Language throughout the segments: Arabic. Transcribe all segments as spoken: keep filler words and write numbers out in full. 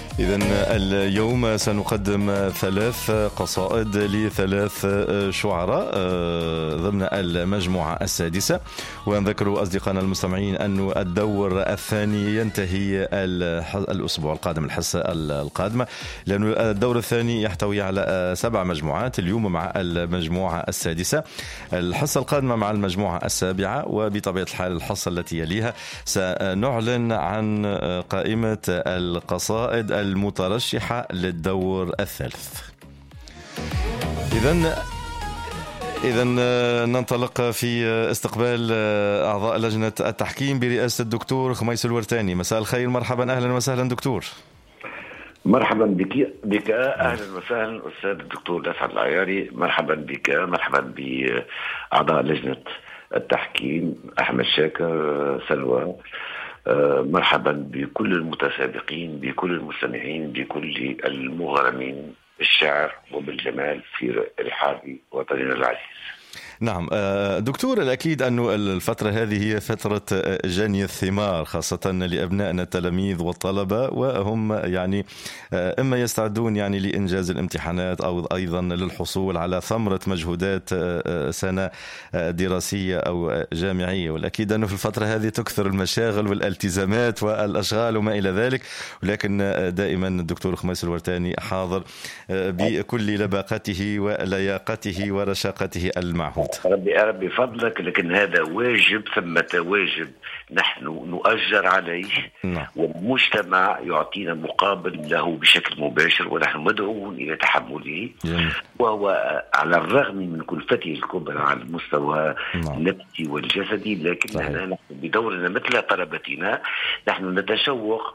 إذن اليوم سنقدم ثلاث قصائد لثلاث شعراء ضمن المجموعة السادسة. ونذكر أصدقائنا المستمعين أن الدور الثاني ينتهي الأسبوع القادم، الحصة القادمة، لأن الدور الثاني يحتوي على سبع مجموعات. اليوم مع المجموعة السادسة، الحصة القادمة مع المجموعة السابعة، وبطبيعة الحال الحصة التي يليها سنعلن عن قائمة القصائد المترشحة للدور الثالث. إذن إذن ننطلق في استقبال أعضاء لجنة التحكيم برئاسة الدكتور خميس الورتاني. مساء الخير، مرحبا، أهلا وسهلا دكتور. مرحبا بك بك اهلا وسهلا استاذ الدكتور أسعد العياري. مرحبا بك، مرحبا باعضاء لجنه التحكيم احمد شاكر، سلوى، مرحبا بكل المتسابقين، بكل المستمعين، بكل المغرمين بالشعر وبالجمال في رحاب وطننا العزيز. نعم دكتور، الأكيد أن الفترة هذه هي فترة جني الثمار، خاصة لأبنائنا التلاميذ والطلبة، وهم يعني إما يستعدون يعني لإنجاز الامتحانات أو أيضا للحصول على ثمرة مجهودات سنة دراسية أو جامعية. والأكيد أنه في الفترة هذه تكثر المشاغل والالتزامات والأشغال وما إلى ذلك، ولكن دائما الدكتور خميس الورتاني حاضر بكل لباقته ولياقته ورشاقته المعهود. ربي ربي فضلك، لكن هذا واجب، ثمة واجب نحن نؤجر عليه. نعم. والمجتمع يعطينا مقابل له بشكل مباشر، ونحن مدعوون إلى تحمله. جميل. وهو على الرغم من كلفته الكبرى على المستوى نعم. النفسي والجسدي، لكن صحيح. نحن بدورنا مثل طلبتنا نحن نتشوق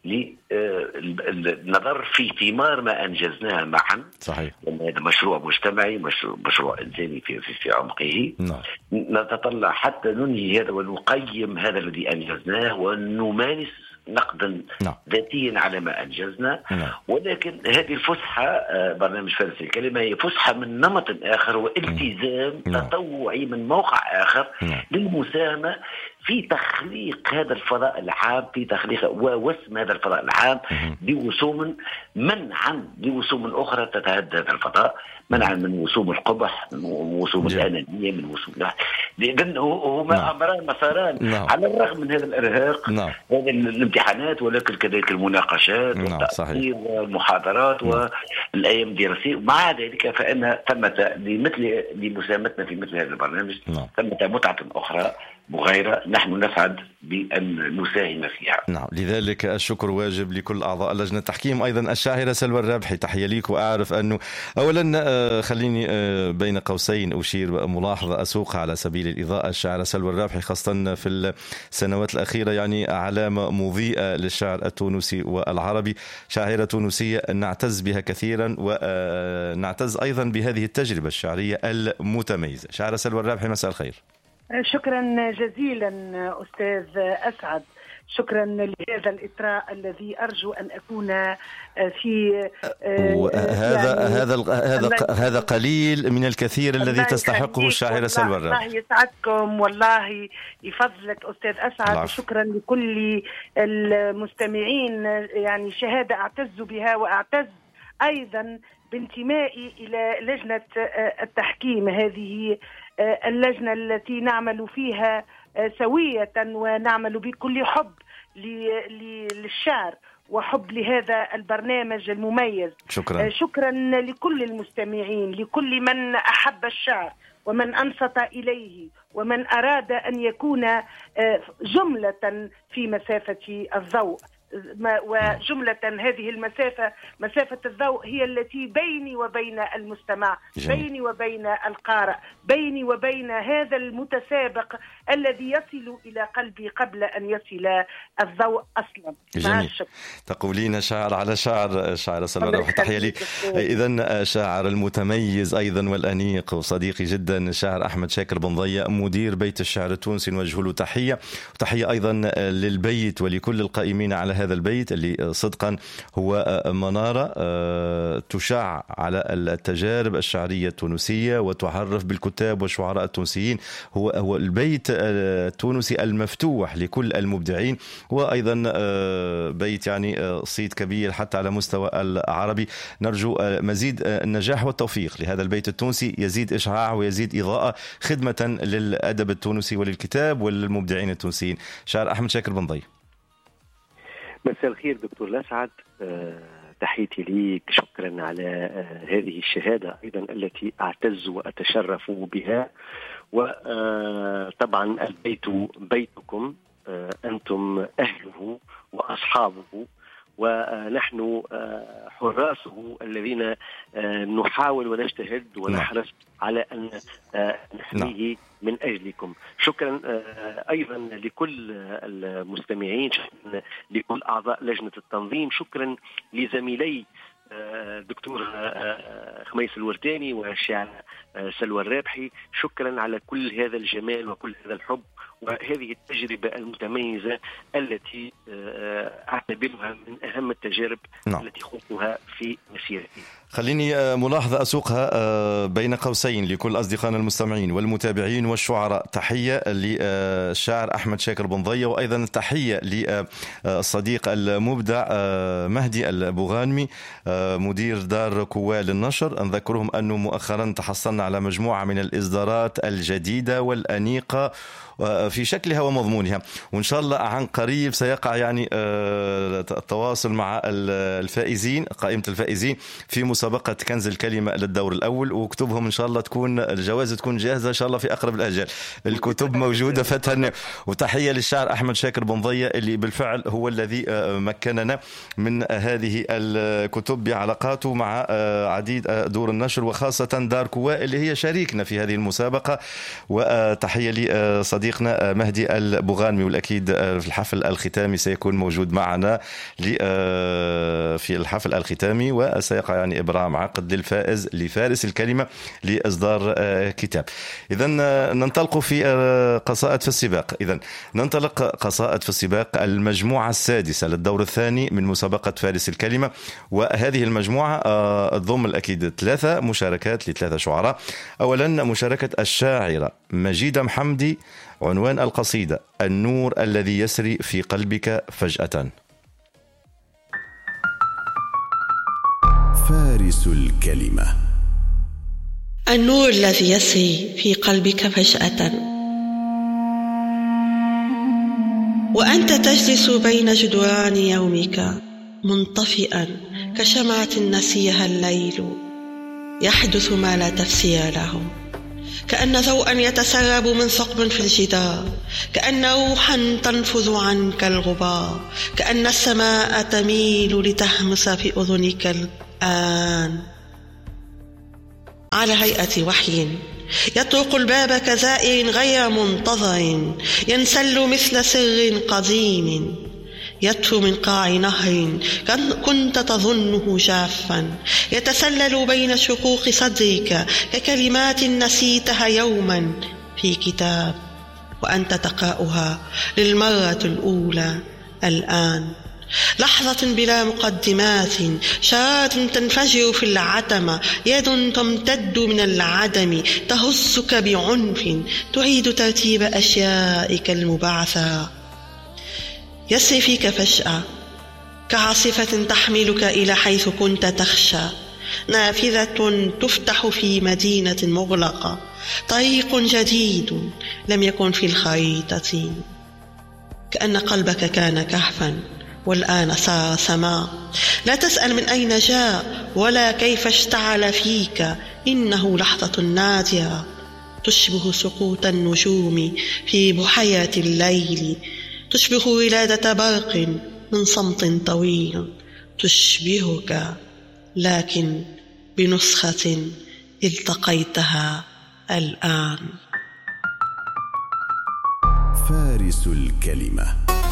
للنظر في ثمار ما أنجزناه معا. صحيح. هذا مشروع مجتمعي، مشروع, مشروع إنساني في, في, في عمقه. نعم. نتطلع حتى ننهي هذا ونقيم هذا الذي أنجزناه ونمارس نقدا نعم. ذاتيا على ما أنجزنا. نعم. ولكن هذه الفسحة، برنامج فارس الكلمة، هي فسحة من نمط آخر والتزام نعم. تطوعي من موقع آخر نعم. للمساهمة في تخليق هذا الفضاء العام، في تخليق ووسم هذا الفضاء العام بوسوم منعا لوسوم أخرى تتهدد هذا الفضاء، منعا من وسوم القبح، من وسوم الأنانية، من وسوم، لأنه هما أمران مساران. نعم. على الرغم من هذا الإرهاق، نعم. هذه الامتحانات، ولكن كذلك المناقشات. نعم. والتأثير والمحاضرات. نعم. والأيام الدراسية. مع ذلك فإن ثمة لمثل لمساهمتنا في مثل هذا البرنامج. نعم. ثمة متعة أخرى مغايرة نحن نسعد بأن نساهم فيها. نعم، لذلك الشكر واجب لكل أعضاء لجنة التحكيم، أيضا الشاعرة سلوى الرابحي، تحية ليك. وأعرف أنه أولا خليني بين قوسين أشير ملاحظة أسوق على سبيل الإضاءة. الشاعرة سلوى الرابحي خاصة في السنوات الأخيرة يعني علامة مضيئة للشعر التونسي والعربي، شاعرة تونسية نعتز بها كثيرا، ونعتز أيضا بهذه التجربة الشعرية المتميزة. شاعرة سلوى الرابحي، مساء الخير. شكرا جزيلا أستاذ أسعد، شكرا لهذا الإطراء الذي أرجو أن أكون في هذا يعني هذا هذا هذا قليل من الكثير الذي تستحقه الشاعرة سلوى الرابحي. الله يسعدكم، والله يفضلك أستاذ أسعد. وشكرا لكل المستمعين، يعني شهادة أعتز بها، وأعتز أيضا بانتمائي إلى لجنة التحكيم. هذه اللجنة التي نعمل فيها سوية ونعمل بكل حب للشعر وحب لهذا البرنامج المميز. شكرا. شكرا لكل المستمعين، لكل من أحب الشعر ومن أنصت إليه ومن أراد أن يكون جملة في مسافة الضوء. وجملة هذه المسافة، مسافة الضوء، هي التي بيني وبين المستمع، جميل. بيني وبين القارئ، بيني وبين هذا المتسابق الذي يصل إلى قلبي قبل أن يصل الضوء أصلا. جميل. تقولين شاعر على شاعر. شاعر سلوى الرابحي، تحية لي. إذن شاعر المتميز أيضا والأنيق وصديقي جدا الشاعر أحمد شاكر بن ضياء، مدير بيت الشعر التونسي، نوجه له تحية، وتحية أيضا للبيت ولكل القائمين على هذا البيت اللي صدقا هو منارة تشع على التجارب الشعرية التونسية وتعرف بالكتاب والشعراء التونسيين. هو هو البيت التونسي المفتوح لكل المبدعين، وأيضا بيت يعني صيت كبير حتى على مستوى العربي. نرجو مزيد النجاح والتوفيق لهذا البيت التونسي، يزيد إشعاع ويزيد إضاءة خدمة للأدب التونسي وللكتاب وللمبدعين التونسيين. شاعر أحمد شاكر بن ضي. مساء الخير دكتور لسعد، أه تحياتي ليك، شكرا على أه هذه الشهادة أيضا التي أعتز وأتشرف بها. وطبعا البيت بيتكم، أه أنتم أهله وأصحابه، ونحن حراسه الذين نحاول ونجتهد ونحرص على أن نحميه من أجلكم. شكرا أيضا لكل المستمعين، شكرا لكل أعضاء لجنة التنظيم، شكرا لزميلي دكتور خميس الورتاني والشاعر سلوى الرابحي، شكرا على كل هذا الجمال وكل هذا الحب وهذه التجربة المتميزة التي أعتبرها من أهم التجارب نعم. التي خضتها في مسيرتي. خليني ملاحظة أسوقها بين قوسين لكل أصدقائنا المستمعين والمتابعين والشعراء. تحية للشاعر أحمد شاكر بن ضي، وأيضا تحية للصديق المبدع مهدي البوغانمي مدير دار كوا للنشر. نذكرهم أنه مؤخرا تحصلنا على مجموعة من الإصدارات الجديدة والأنيقة في شكلها ومضمونها، وإن شاء الله عن قريب سيقع يعني التواصل مع الفائزين، قائمة الفائزين في مسابقة كنز الكلمة للدور الأول، وكتبهم إن شاء الله تكون الجوائز تكون جاهزة إن شاء الله في أقرب الأجال. الكتب موجودة فتهنئ. وتحية للشاعر أحمد شاكر بن ضي اللي بالفعل هو الذي مكننا من هذه الكتب بعلاقاته مع عديد دور النشر وخاصة دار كوا اللي هي شريكنا في هذه المسابقة. وتحية لصديق صديقنا مهدي البوغانمي، والأكيد في الحفل الختامي سيكون موجود معنا في الحفل الختامي، وسيقع يعني إبرام عقد للفائز لفارس الكلمة لإصدار كتاب. إذن ننطلق في قصائد في السباق. إذن ننطلق قصائد في السباق المجموعة السادسة للدور الثاني من مسابقة فارس الكلمة، وهذه المجموعة تضم الأكيد ثلاثة مشاركات لثلاثة شعراء. أولا مشاركة الشاعرة مجيدة محمدي، عنوان القصيدة النور الذي يسري في قلبك فجأة. فارس الكلمة. النور الذي يسري في قلبك فجأة، وأنت تجلس بين جدران يومك منطفئا كشمعة نسيها الليل، يحدث ما لا تفسير له، كأن ضوءا يتسرب من ثقب في الجدار، كأن روحا تنفذ عنك الغبار، كأن السماء تميل لتهمس في أذنك الآن، على هيئة وحي يطرق الباب كزائر غير منتظر، ينسل مثل سر قديم، يطفو من قاع نهر كنت تظنه جافا، يتسلل بين شقوق صدرك ككلمات نسيتها يوما في كتاب، وأنت تقرأها للمرة الأولى الآن. لحظة بلا مقدمات، شارة تنفجر في العتمة، يد تمتد من العدم تهزك بعنف، تعيد ترتيب أشيائك المبعثرة. يسري فيك فجأة كعاصفة تحملك إلى حيث كنت تخشى، نافذة تفتح في مدينة مغلقة، طريق جديد لم يكن في الخريطة، كأن قلبك كان كهفا والآن صار سماء، لا تسأل من أين جاء ولا كيف اشتعل فيك، إنه لحظة نادرة تشبه سقوط النجوم في بحيرة الليل، تشبه ولادة برق من صمت طويل، تشبهك لكن بنسخة التقيتها الآن. فارس الكلمة.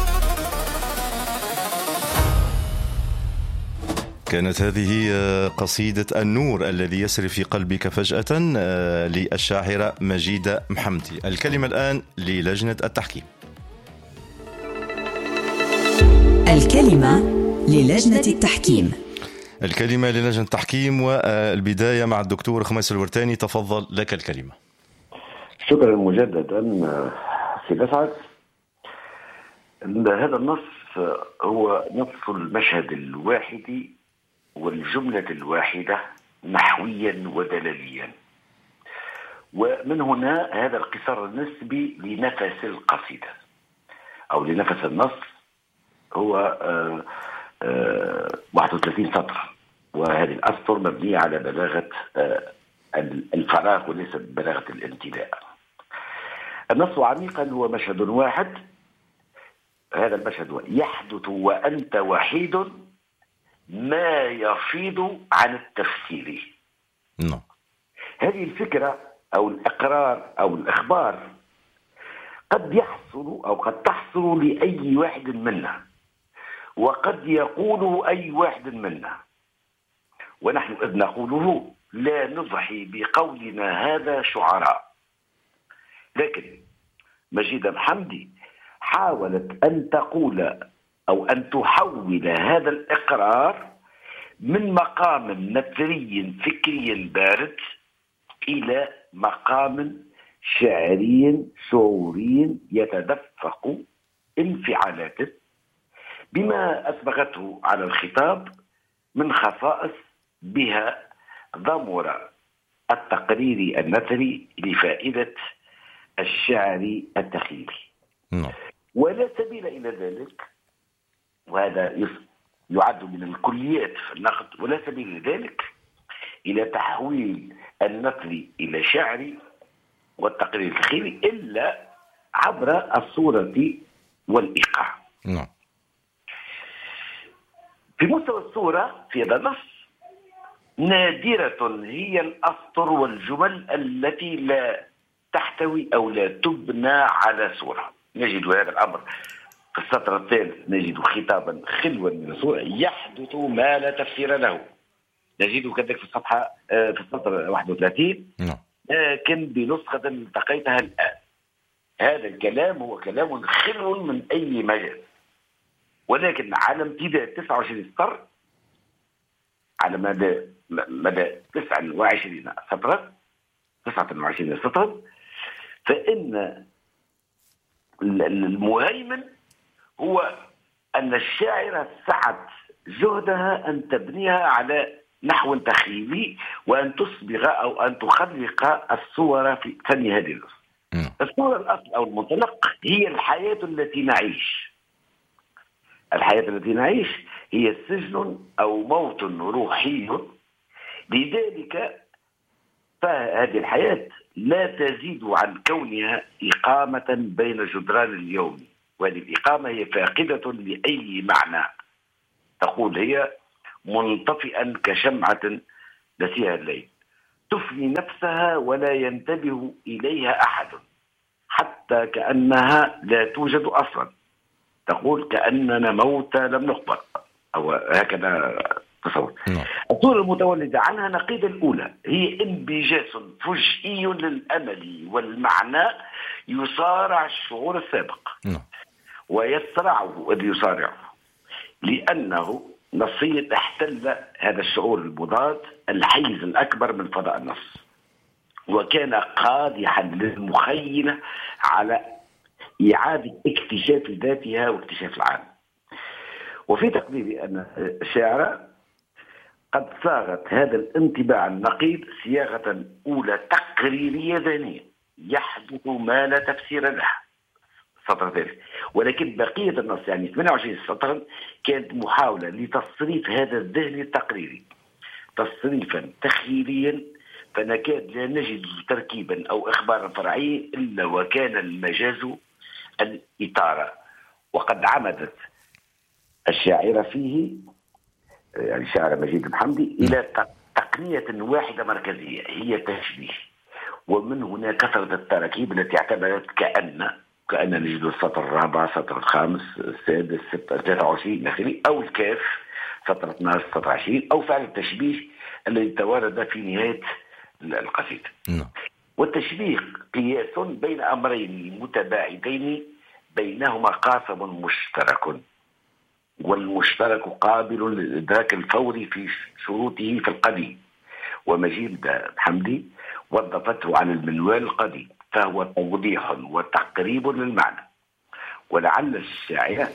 كانت هذه قصيدة النور الذي يسري في قلبك فجأة للشاعرة مجيدة محمدي. الكلمة الآن للجنة التحكيم. الكلمة للجنة التحكيم. الكلمة للجنة التحكيم، والبداية مع الدكتور خميس الورتاني. تفضل، لك الكلمة. شكرا مجددا سيد أسعد، هذا النص هو نص المشهد الواحد والجملة الواحدة نحويا ودلاليا، ومن هنا هذا القصار النسبي لنفس القصيدة أو لنفس النص هو آآ آآ واحد وثلاثين سطر، وهذه الأسطر مبنية على بلاغة الفراغ وليس بلاغة الامتلاء. النص عميقا هو مشهد واحد، هذا المشهد يحدث وأنت وحيد ما يفيض عن التفسير. no. هذه الفكرة أو الإقرار أو الإخبار قد يحصل أو قد تحصل لأي واحد منا، وقد يقوله أي واحد منا، ونحن إذ نقوله لا نضحي بقولنا هذا شعراء. لكن مجيدة محمدي حاولت أن تقول أو أن تحول هذا الإقرار من مقام نثري فكري بارد إلى مقام شعري شعوري يتدفق انفعالاته بما أسبغته على الخطاب من خصائص بها ضمر التقرير النثري لفائدة الشعر التخيلي. no. ولا سبيل إلى ذلك، وهذا يعد من الكليات في النقد، ولا سبيل إلى ذلك إلى تحويل النثر إلى شعري والتقرير التخيلي إلا عبر الصورة والإيقاع. no. في مستوى الصورة في هذا النص نادرة هي الأسطر والجمل التي لا تحتوي أو لا تبنى على صورة. نجد هذا الأمر في السطر الثالث، نجد خطابا خلوا من الصورة يحدث ما لا تفسير له. نجد كذلك في الصفحة في السطر واحد وثلاثين no. لكن بنسخة التقيتها الآن. هذا الكلام هو كلام خلو من أي مجال، ولكن على امتداد تسعة وعشرين سطر، على مدى مدى تسعة وعشرين سطرا تسعة وعشرين سطرا، فإن المهيمن هو أن الشاعرة سعت جهدها أن تبنيها على نحو تخيلي وأن تصبغ أو أن تخلق الصور في فن هذه الأصل. الصورة الأصل أو المنطلق هي الحياة التي نعيش. الحياة التي نعيش هي سجن أو موت روحي، لذلك فهذه الحياة لا تزيد عن كونها إقامة بين جدران اليوم، وهذه الإقامة هي فاقدة لأي معنى. تقول هي منطفئا كشمعة نسيها الليل، تفني نفسها ولا ينتبه إليها أحد، حتى كأنها لا توجد أصلا. تقول كأننا موتى لم نخبر، أو هكذا تصور. الصورة المتولدة عنها نقيض الأولى، هي انبجاس فجئي للأمل والمعنى يصارع الشعور السابق ويسرعه إذ يصارعه، لأنه نصية احتل هذا الشعور المضاد الحيز الأكبر من فضاء النص، وكان قادحا للمخيلة على إعادة اكتشاف ذاتها واكتشاف العالم. وفي تقديري أن الشاعرة قد صاغت هذا الانطباع النقيض صياغة أولى تقريرية ذهنية يحدث ما لا تفسير له، سطر ثالث، ولكن بقية النص يعني ثمانية وعشرين سطرا كانت محاولة لتصريف هذا الذهن التقريري تصريفا تخيليا، فنكاد لا نجد تركيبا أو إخبارا فرعيا إلا وكان المجاز الإطارة. وقد عمدت الشاعرة فيه يعني الشاعر مجيد محمدي إلى تقنية واحدة مركزية هي التشبيه، ومن هنا كثرة التراكيب التي اعتمدت كأن كأن نجد السطر الرابع، السطر الخامس، السادس، ثلاثة وعشرين نخلي، أو الكاف سطر اثنا عشر، سطر عشرين، أو فعل التشبيه الذي توارد في نهاية القصيدة. والتشبيه قياس بين أمرين متباعدين بينهما قاسم مشترك، والمشترك قابل للإدراك الفوري في شروطه في القديم. ومجيد حمدي وظفته على المنوال القديم، فهو توضيح وتقريب للمعنى. ولعل الشاعرة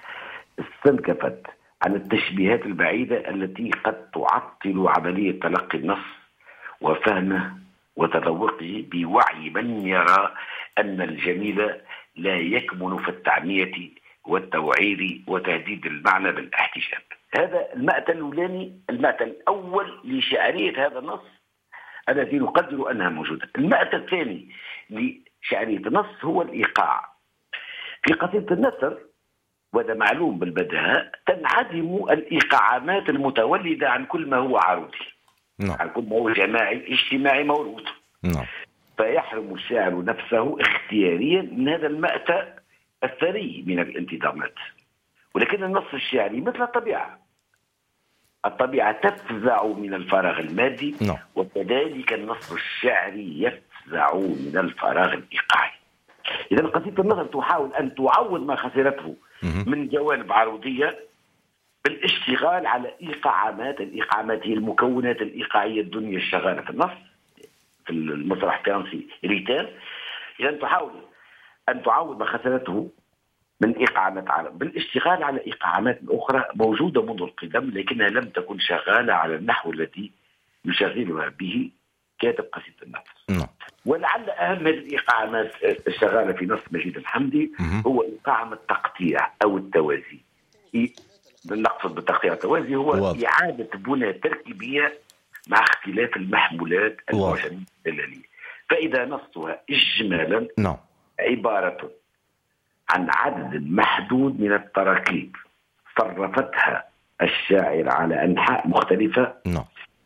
استنكفت عن التشبيهات البعيدة التي قد تعطل عملية تلقي النص وفهمه وتذوقه بوعي من يرى أن الجميل لا يكمن في التعمية والتوعير وتهديد المعنى بالاحتشام. هذا المأتى الأولاني، المأتى الأول لشعرية هذا النص الذي نقدر أنها موجودة. المأتى الثاني لشعرية النص هو الإيقاع. في قصيدة النثر، وهذا معلوم بالبداهة، تنعدم الإيقاعات المتولدة عن كل ما هو عروضي، نعم. عن كل ما هو جماعي اجتماعي موروث. نعم. فيحرم الشاعر نفسه اختياريا من هذا المأتى الثري من الانتظامات. ولكن النص الشعري مثل الطبيعة، الطبيعة تفزع من الفراغ المادي، نعم. وكذلك النص الشعري يفزع من الفراغ الإيقاعي. إذا قصيدة النثر تحاول أن تعوض ما خسرته من جوانب عروضية بالاشتغال على إيقاعات. الإيقاعات هي المكونات الإيقاعية الدنيا الشغالة في النص، في المسرح الفرنسي ريتال. إذا تحاول أن تعوض ما خسرته من إيقاعات عالم بالاشتغال على إيقاعات أخرى موجودة منذ القدم، لكنها لم تكن شغالة على النحو الذي يشغلها به كاتب قصيدة النثر. ولعل أهم هذه الإيقاعات الشغالة في نص مجيد الحمدي هو إيقاع التقطيع أو التوازي. نقصد بالتقطيع التوازي هو واضح. إعادة بنى تركيبية مع اختلاف المحمولات المعجمية الدلالية. فإذا نصها إجمالا نعم. عبارة عن عدد محدود من التراكيب صرفتها الشاعر على أنحاء مختلفة، نعم.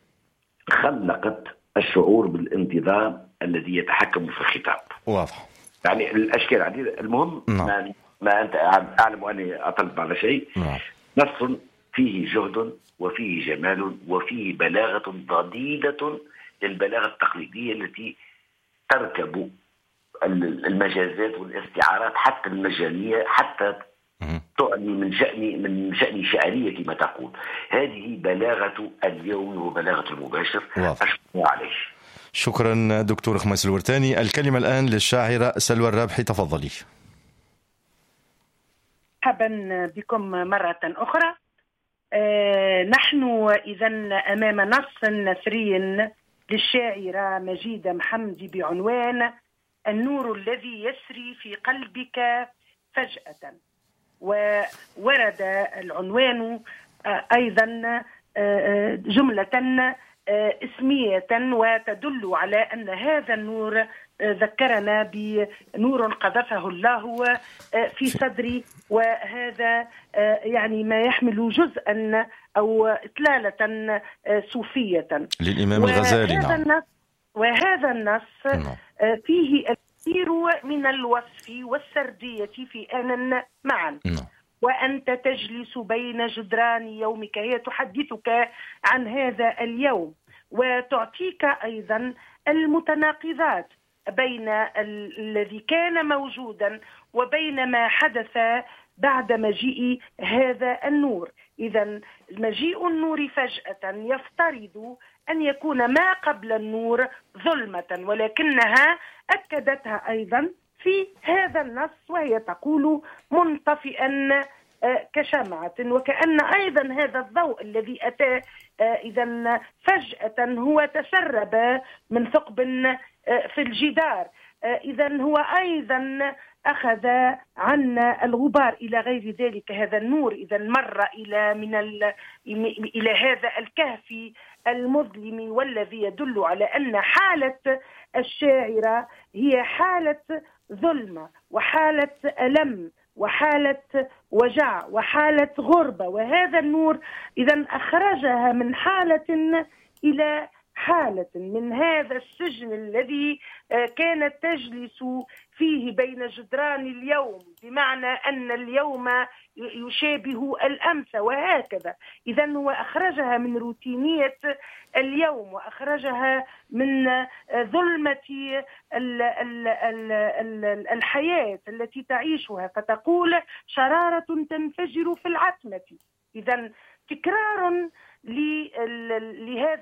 خلقت الشعور بالانتظام الذي يتحكم في الخطاب. واضح. يعني الأشكال عديدة. المهم نعم. ما, ما أنت أعلم أني أطلب على شيء. نعم. نص فيه جهد وفيه جمال وفيه بلاغة ضديدة للبلاغة التقليدية التي تركب المجازات والاستعارات حتى المجانية، حتى تعني من شأن من شأن شعرية ما تقول. هذه بلاغة اليوم وبلاغة المباشر. أشكر عليه. شكرا دكتور خميس الورتاني. الكلمة الآن للشاعرة سلوى الرابحي، تفضلي. مرحبا بكم مرة أخرى. آه نحن إذا أمام نص نثري للشاعرة مجيدة محمدي بعنوان النور الذي يسري في قلبك فجأة. وورد العنوان آه أيضا آه جملة آه اسمية وتدل على أن هذا النور ذكرنا بنور قذفه الله في صدري، وهذا يعني ما يحمل جزءا أو إطلالة صوفية للإمام الغزالي. نعم. وهذا النص فيه الكثير من الوصف والسردية في آن معا. نعم. وأنت تجلس بين جدران يومك، هي تحدثك عن هذا اليوم وتعطيك أيضا المتناقضات بين الذي كان موجودا وبين ما حدث بعد مجيء هذا النور. إذا مجيء النور فجأة يفترض أن يكون ما قبل النور ظلمة، ولكنها أكدتها أيضا في هذا النص وهي تقول منطفئا كشمعة، وكأن أيضا هذا الضوء الذي أتى إذا فجأة هو تسرب من ثقب في الجدار، إذا هو أيضا أخذ عنا الغبار إلى غير ذلك. هذا النور إذا مر إلى من ال... إلى هذا الكهف المظلم، والذي يدل على أن حالة الشاعرة هي حالة ظلمة وحالة ألم وحالة وجع وحالة غربة. وهذا النور إذا أخرجها من حالة إلى حالة، من هذا السجن الذي كانت تجلس فيه بين جدران اليوم، بمعنى أن اليوم يشابه الأمس وهكذا. إذا هو أخرجها من روتينية اليوم وأخرجها من ظلمة الحياة التي تعيشها، فتقول شرارة تنفجر في العتمة. إذا تكرار لهذا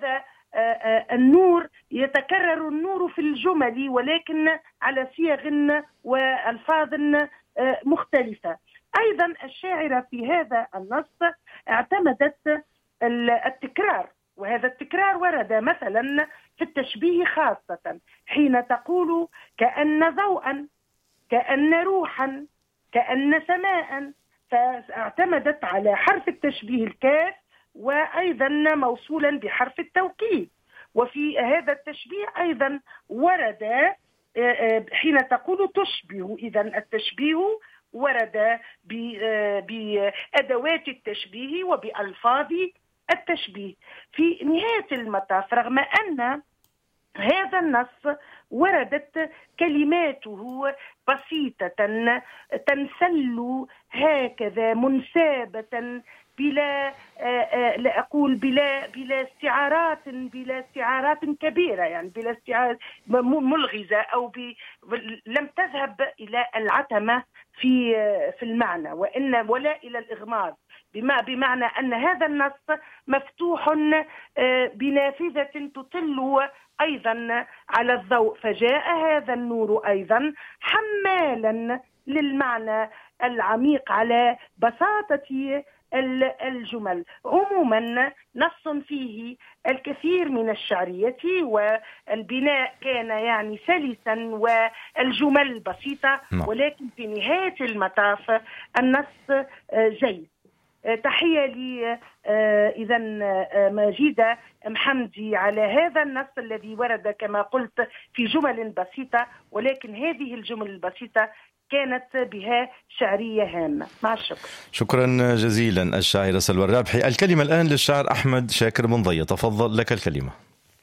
النور يتكرر النور في الجمل ولكن على صيغ وألفاظ مختلفة. أيضا الشاعرة في هذا النص اعتمدت التكرار، وهذا التكرار ورد مثلا في التشبيه خاصة حين تقول كأن ضوءا، كأن روحا، كأن سماء، فاعتمدت على حرف التشبيه الكاف وأيضا موصولا بحرف التوكيد. وفي هذا التشبيه أيضا ورد حين تقول تشبه، إذا التشبيه ورد بأدوات التشبيه وبألفاظ التشبيه. في نهاية المطاف رغم أن هذا النص وردت كلماته بسيطة تنسل هكذا منسابة بلا لا أقول بلا بلا استعارات بلا استعارات كبيرة، يعني بلا استعارات ملغزة أو ب... لم تذهب إلى العتمة في في المعنى وإن ولا إلى الإغماض، بما بمعنى أن هذا النص مفتوح بنافذة تطل أيضا على الضوء، فجاء هذا النور أيضا حمالا للمعنى العميق على بساطة الجمل. عموما نص فيه الكثير من الشعرية والبناء كان يعني سلسا والجمل بسيطة، ولكن في نهاية المطاف النص جيد. تحية لي إذا مجيدة محمدي على هذا النص الذي ورد كما قلت في جمل بسيطة، ولكن هذه الجمل البسيطة كانت بها شعرية هامة. مع الشكر. شكرا جزيلا الشاعرة سلوى الرابحي. الكلمة الآن للشاعر أحمد شاكر بن ضية، تفضل لك الكلمة.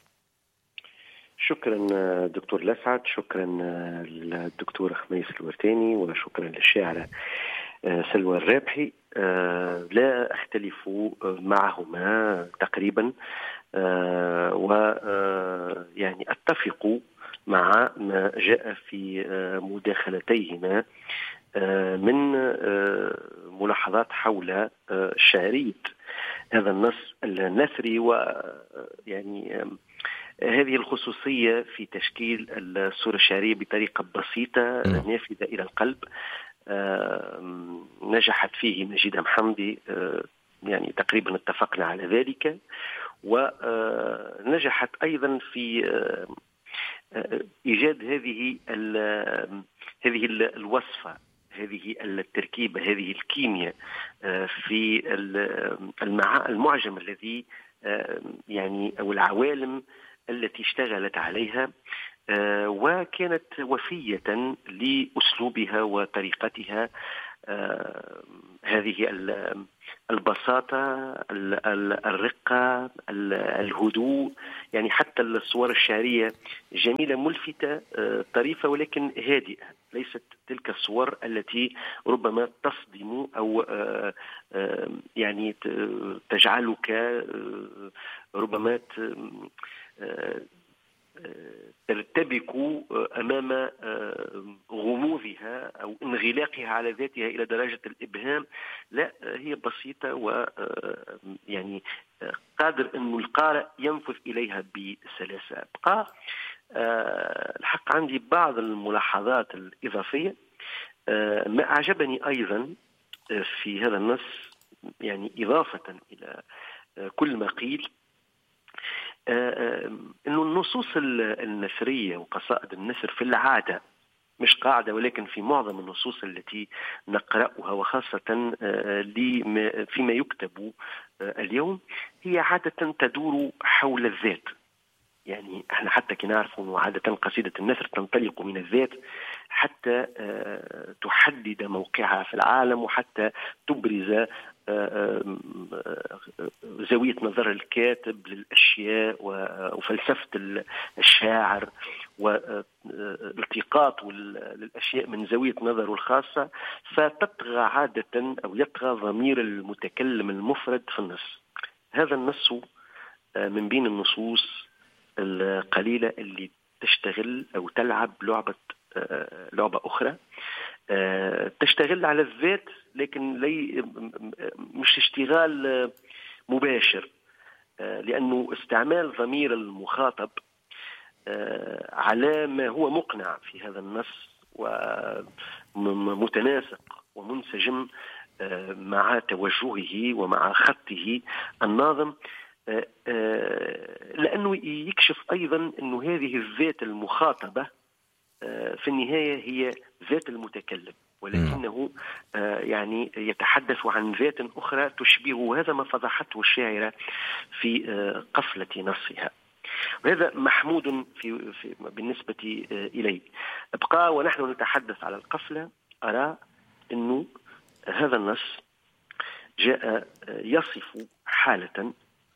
شكرا دكتور لسعد، شكرا للدكتور خميس الورتاني، وشكرا للشاعرة سلوى الرابحي. لا أختلف معهما تقريبا، ويعني أتفق مع ما جاء في مداخلتيهما من ملاحظات حول شعرية هذا النص النثري، ويعني هذه الخصوصية في تشكيل الصورة الشعرية بطريقة بسيطة نافذة إلى القلب. نجحت فيه مجيدة محمدي، يعني تقريبا اتفقنا على ذلك، ونجحت أيضا في إيجاد هذه هذه الوصفة، هذه التركيبة، هذه الكيمياء في المعجم الذي يعني أو العوالم التي اشتغلت عليها، وكانت وفية لأسلوبها وطريقتها. هذه البساطة، الرقة، الهدوء، يعني حتى الصور الشعرية جميلة ملفتة طريفة ولكن هادئة، ليست تلك الصور التي ربما تصدم أو يعني تجعلك ربما ترتبك أمام غموضها أو انغلاقها على ذاتها إلى درجة الإبهام. لا، هي بسيطة ويعني قادر أن القارئ ينفذ إليها بسلاسة. أبقى الحق عندي بعض الملاحظات الإضافية. ما أعجبني أيضا في هذا النص، يعني إضافة إلى كل ما قيل، أنه النصوص النثرية وقصائد النثر في العادة، مش قاعدة ولكن في معظم النصوص التي نقرأها وخاصة فيما يكتب اليوم، هي عادة تدور حول الذات. يعني احنا حتى كنا نعرف أنه عادة قصيدة النثر تنطلق من الذات حتى تحدد موقعها في العالم، وحتى تبرز زاوية نظر الكاتب للأشياء وفلسفة الشاعر والتقاطه للأشياء من زاوية نظره الخاصة، فتطغى عادة أو يطغى ضمير المتكلم المفرد في النص. هذا النص من بين النصوص القليلة اللي تشتغل أو تلعب لعبة لعبة أخرى، تشتغل على الذات لكن لي مش اشتغال مباشر، لأنه استعمال ضمير المخاطب على ما هو مقنع في هذا النص ومتناسق ومنسجم مع توجهه ومع خطه الناظم، لأنه يكشف أيضا أنه هذه الذات المخاطبة في النهاية هي ذات المتكلم، ولكنه يعني يتحدث عن ذات أخرى تشبهه. هذا ما فضحته الشاعرة في قفلة نصها، وهذا محمود في, في بالنسبة إلي. أبقى ونحن نتحدث على القفلة أرى أنه هذا النص جاء يصف حالة،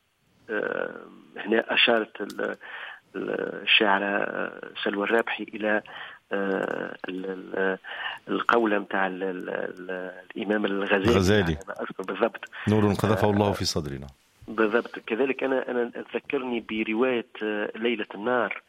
هنا أشارت الشاعرة سلوى الرابحي إلى القولة متاع الإمام الغزالي بالضبط، نور قذفه الله في صدرنا. بالضبط. كذلك أنا أنا أتذكرني برواية ليلة النار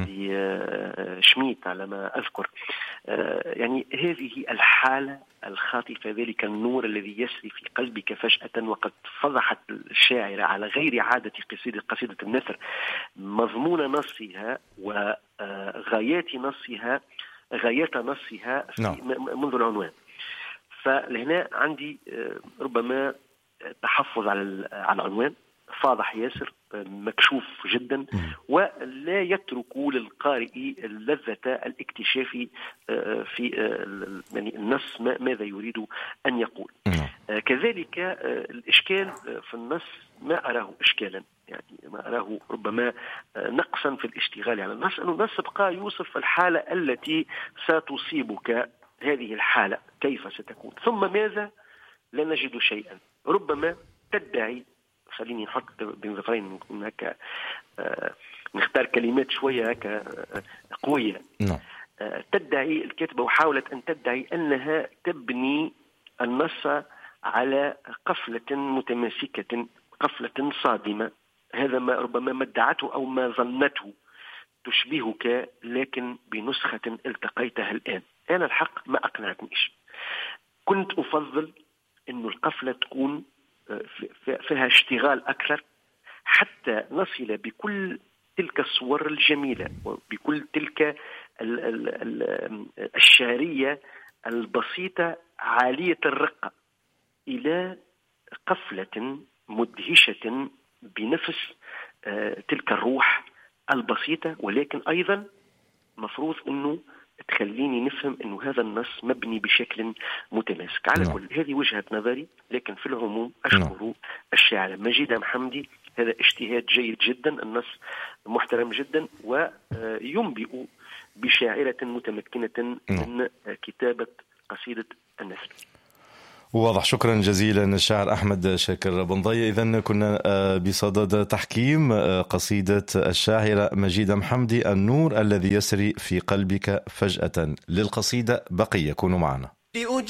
لشميت على ما أذكر. يعني هذه الحالة الخاطفة، ذلك النور الذي يسري في قلبك فجأة، وقد فضحت الشاعرة على غير عادة قصيدة قصيدة النثر مضمون نصها وغايات نصها غايات نصها منذ العنوان. فلهنا عندي ربما تحفظ على على العنوان، فاضح ياسر، مكشوف جدا، ولا يترك للقارئ اللذة الاكتشاف في يعني النص ماذا يريد أن يقول. كذلك الإشكال في النص ما أراه إشكالا، يعني ما أراه ربما نقصا في الاشتغال على النص، أنه النص بقى يوصف الحالة التي ستصيبك، هذه الحالة كيف ستكون، ثم ماذا لا نجد شيئا. ربما تدعي، خليني نحط بين ظفرين هكا، آه نختار كلمات شوية هكا آه قوية. آه تدعي الكاتبة، وحاولت أن تدعي أنها تبني النص على قفلة متماسكة، قفلة صادمة. هذا ما ربما ما ادعته أو ما ظنته، تشبهك لكن بنسخة التقيتها الآن. أنا الحق ما أقنعتنيش. كنت أفضل أن القفلة تكون فيها اشتغال أكثر، حتى نصل بكل تلك الصور الجميلة وبكل تلك الشعرية البسيطة عالية الرقة إلى قفلة مدهشة بنفس تلك الروح البسيطة، ولكن أيضا مفروض أنه تخليني نفهم أنه هذا النص مبني بشكل متماسك. على كل هذه وجهة نظري، لكن في العموم أشكر الشاعر مجيدة محمدي، هذا اجتهاد جيد جدا، النص محترم جدا، وينبئ بشاعرة متمكنة من كتابة قصيدة النثر. واضح. شكرا جزيلا الشاعر أحمد شاكر بنضية. إذن كنا بصدد تحكيم قصيدة الشاعرة مجيدة محمدي، النور الذي يسري في قلبك فجأة. للقصيدة بقية، كونوا معنا.